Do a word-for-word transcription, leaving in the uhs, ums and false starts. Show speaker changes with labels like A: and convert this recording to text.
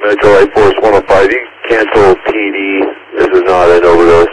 A: Metro Light Force one oh five, you cancel P D. This is not an overdose.